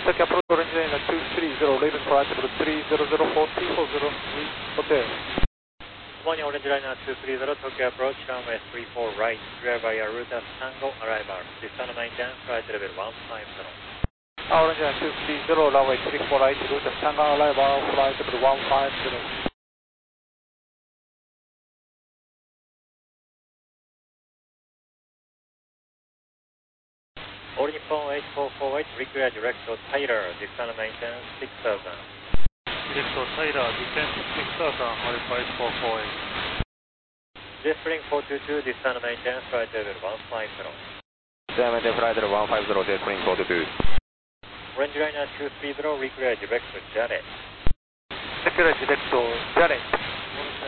Take approach orange line at 230, leaving flight level 3004040, hotel. Morning, orange line at 230, Tokyo approach, runway 34 right, clear via route as Tango, arrival. Descend maintenance, flight level 150. Orange line 230, runway 34 right, route as Tango, arrival, flight level 150. All Nippon 8448, require direct to Tyler, descend maintenance 6000. Direct to Tyler, descend 6000, modified 448. Jetspring 422, descend maintenance, flight level 150. Descend maintenance, flight level 150, Jetspring 422. Orange line at 230, require direct to Janet. Require direct to Janet.